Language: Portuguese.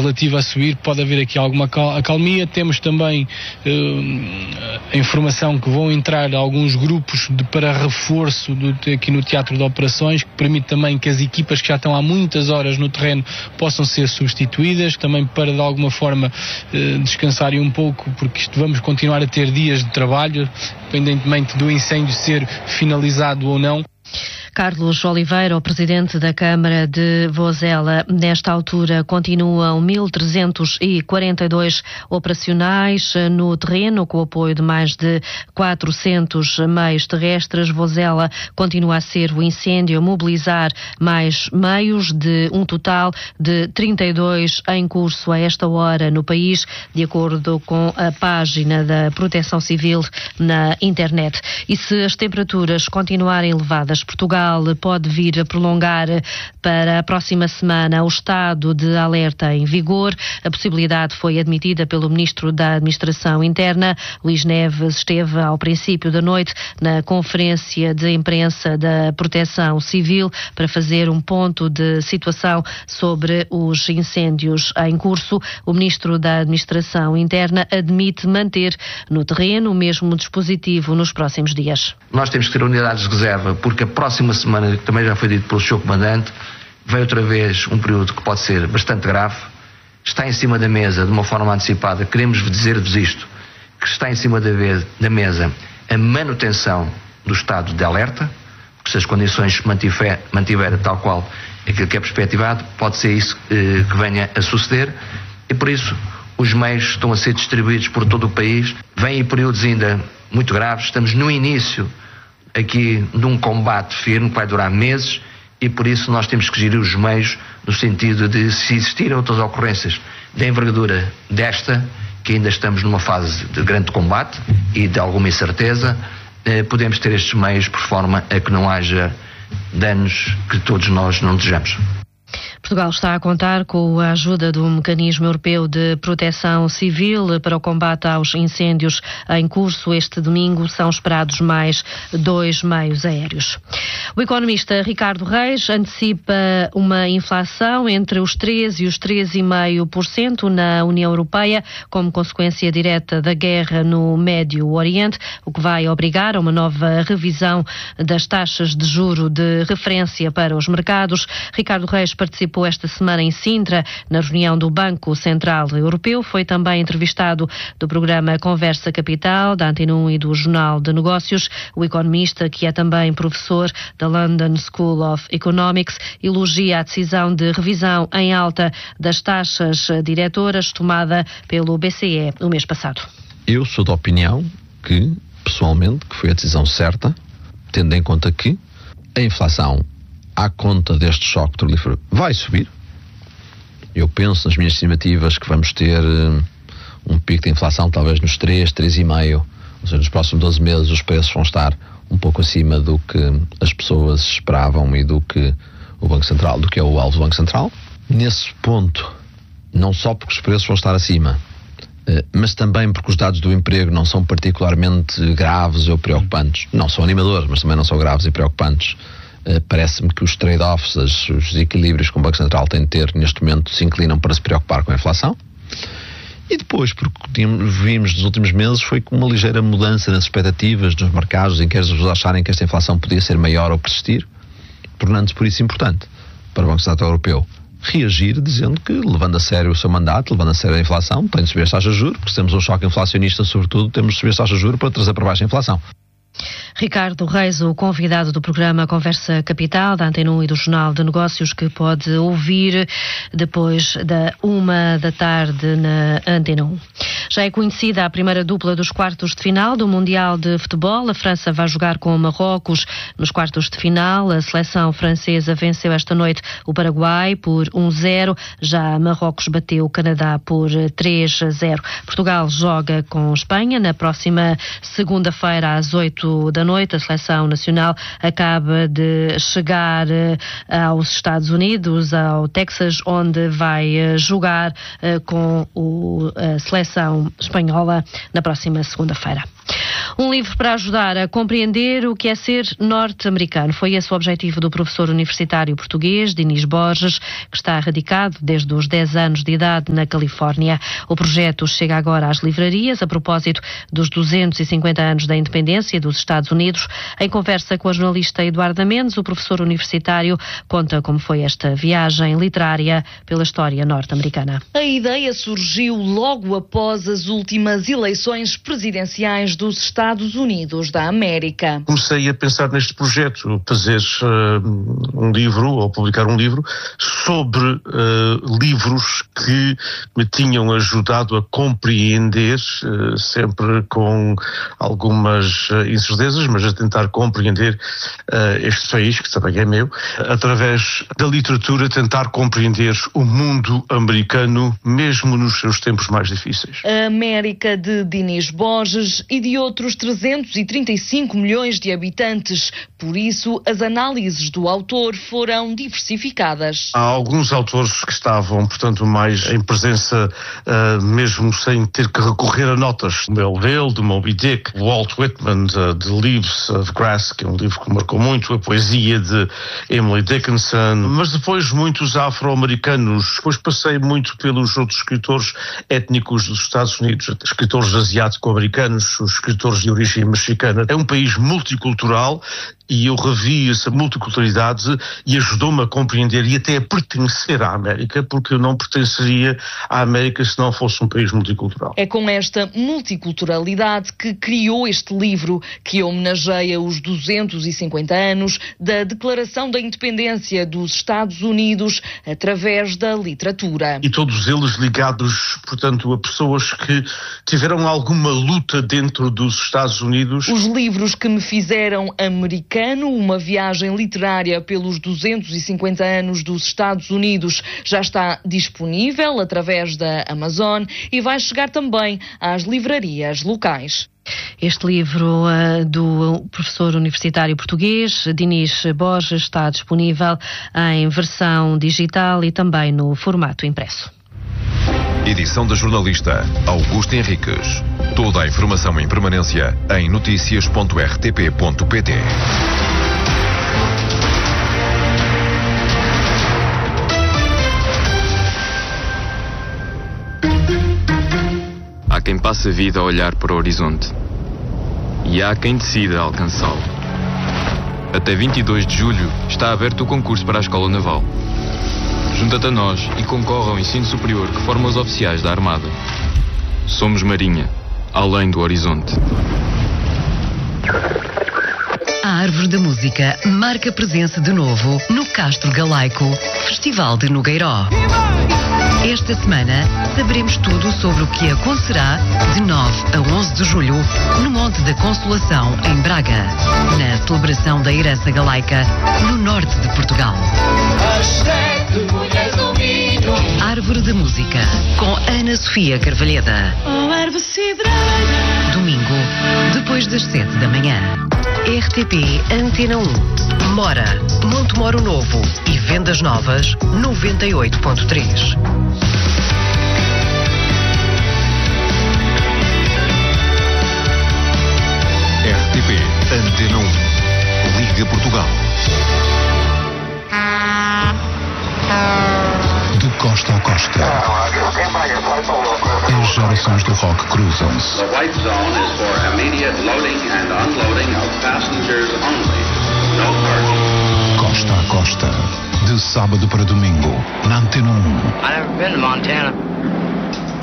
legislativo a subir, pode haver aqui alguma acalmia. Temos também a informação que vão entrar alguns grupos para reforço aqui no Teatro de Operações, que permite também que as equipas que já estão há muitas horas no terreno possam ser substituídas, também para de alguma forma descansarem um pouco, porque vamos continuar a ter dias de trabalho, independentemente do incêndio ser finalizado ou não. Carlos Oliveira, o presidente da Câmara de Vozela. Nesta altura continuam 1.342 operacionais no terreno, com o apoio de mais de 400 meios terrestres. Vozela continua a ser o incêndio a mobilizar mais meios, de um total de 32 em curso a esta hora no país, de acordo com a página da Proteção Civil na internet. E se as temperaturas continuarem elevadas, Portugal pode vir a prolongar para a próxima semana o estado de alerta em vigor. A possibilidade foi admitida pelo Ministro da Administração Interna. Luís Neves esteve ao princípio da noite na conferência de imprensa da Proteção Civil para fazer um ponto de situação sobre os incêndios em curso. O Ministro da Administração Interna admite manter no terreno o mesmo dispositivo nos próximos dias. Nós temos que ter unidades de reserva, porque a próxima semana, que também já foi dito pelo Sr. Comandante, vem outra vez um período que pode ser bastante grave. Está em cima da mesa, de uma forma antecipada, queremos dizer-vos isto, que está em cima da mesa a manutenção do estado de alerta, porque se as condições se mantiverem tal qual aquilo que é perspectivado, pode ser isso que venha a suceder, e por isso os meios estão a ser distribuídos por todo o país. Vêm períodos ainda muito graves, estamos no início aqui de um combate firme que vai durar meses, e por isso nós temos que gerir os meios no sentido de, se existirem outras ocorrências da envergadura desta, que ainda estamos numa fase de grande combate e de alguma incerteza, podemos ter estes meios por forma a que não haja danos que todos nós não desejamos. Portugal está a contar com a ajuda do Mecanismo Europeu de Proteção Civil para o combate aos incêndios em curso. Este domingo são esperados mais 2 meios aéreos. O economista Ricardo Reis antecipa uma inflação entre os 3% e os 3,5% na União Europeia, como consequência direta da guerra no Médio Oriente, o que vai obrigar a uma nova revisão das taxas de juro de referência para os mercados. Ricardo Reis participou esta semana em Sintra, na reunião do Banco Central Europeu. Foi também entrevistado do programa Conversa Capital, da Antena 1 e do Jornal de Negócios. O economista, que é também professor da London School of Economics, elogia a decisão de revisão em alta das taxas diretoras tomada pelo BCE no mês passado. Eu sou da opinião que, pessoalmente, que foi a decisão certa, tendo em conta que a inflação, à conta deste choque petrolífero, vai subir. Eu penso nas minhas estimativas que vamos ter um pico de inflação talvez nos 3,5%, ou seja, nos próximos 12 meses os preços vão estar um pouco acima do que as pessoas esperavam e do que o Banco Central, do que é o alvo do Banco Central. Nesse ponto, não só porque os preços vão estar acima, mas também porque os dados do emprego não são particularmente graves ou preocupantes. Não são animadores, mas também não são graves e preocupantes. Parece-me que os trade-offs, os equilíbrios que o Banco Central tem de ter neste momento se inclinam para se preocupar com a inflação. E depois, porque vimos nos últimos meses, foi com uma ligeira mudança nas expectativas dos mercados, em que as pessoas acharem que esta inflação podia ser maior ou persistir, tornando-se por isso importante para o Banco Central Europeu reagir, dizendo que, levando a sério o seu mandato, levando a sério a inflação, tem de subir as taxas de juros, porque se temos um choque inflacionista, sobretudo, temos de subir as taxas de juros para trazer para baixo a inflação. Ricardo Reis, o convidado do programa Conversa Capital, da Antena 1 e do Jornal de Negócios, que pode ouvir depois da 13h na Antena 1. Já é conhecida a primeira dupla dos quartos de final do Mundial de Futebol. A França vai jogar com Marrocos nos quartos de final. A seleção francesa venceu esta noite o Paraguai por 1-0. Já Marrocos bateu o Canadá por 3-0. Portugal joga com Espanha na próxima segunda-feira às 8 da noite. A seleção nacional acaba de chegar aos Estados Unidos, ao Texas, onde vai jogar com a seleção espanhola na próxima segunda-feira. Um livro para ajudar a compreender o que é ser norte-americano. Foi esse o objetivo do professor universitário português, Dinis Borges, que está radicado desde os 10 anos de idade na Califórnia. O projeto chega agora às livrarias a propósito dos 250 anos da independência dos Estados Unidos. Em conversa com a jornalista Eduarda Mendes, o professor universitário conta como foi esta viagem literária pela história norte-americana. A ideia surgiu logo após as últimas eleições presidenciais dos Estados Unidos da América. Comecei a pensar neste projeto, fazer um livro, ou publicar um livro, sobre livros que me tinham ajudado a compreender, sempre com algumas incertezas, mas a tentar compreender este país, que também é meu, através da literatura, tentar compreender o mundo americano, mesmo nos seus tempos mais difíceis. A América de Dinis Borges e de outros 335 milhões de habitantes. Por isso, as análises do autor foram diversificadas. Há alguns autores que estavam, portanto, mais em presença, mesmo sem ter que recorrer a notas. Melville, de Moby Dick, Walt Whitman, de Leaves of Grass, que é um livro que marcou muito, a poesia de Emily Dickinson, mas depois muitos afro-americanos. Depois passei muito pelos outros escritores étnicos dos Estados Unidos, escritores asiático-americanos, os escritores de origem mexicana. É um país multicultural e eu revi essa multiculturalidade e ajudou-me a compreender e até a pertencer à América, porque eu não pertenceria à América se não fosse um país multicultural. É com esta multiculturalidade que criou este livro, que homenageia os 250 anos da Declaração da Independência dos Estados Unidos através da literatura. E todos eles ligados, portanto, a pessoas que tiveram alguma luta dentro dos Estados Unidos. Os livros que me fizeram americano, uma viagem literária pelos 250 anos dos Estados Unidos, já está disponível através da Amazon e vai chegar também às livrarias locais. Este livro do professor universitário português, Dinis Borges, está disponível em versão digital e também no formato impresso. Edição da jornalista Augusta Henriques. Toda a informação em permanência em noticias.rtp.pt. Há quem passe a vida a olhar para o horizonte e há quem decida alcançá-lo. Até 22 de julho está aberto o concurso para a Escola Naval. Junta-te a nós e concorre ao ensino superior que forma os oficiais da Armada. Somos Marinha, além do horizonte. A Árvore da Música marca presença de novo no Castro Galaico, Festival de Nogueiró. Esta semana saberemos tudo sobre o que acontecerá de 9 a 11 de julho no Monte da Consolação, em Braga, na celebração da herança galaica no norte de Portugal. Árvore da Música, com Ana Sofia Carvalheda. Domingo, depois das 7 da manhã. RTP Antena 1. Mora, Montemoro Novo e Vendas Novas, 98.3. RTP Antena 1. Liga Portugal. De costa a costa, as gerações do rock cruzam-se. The white zone is for immediate loading and unloading of passengers only. No parking. Costa a costa, de sábado para domingo, na Antena 1. I've never been to Montana.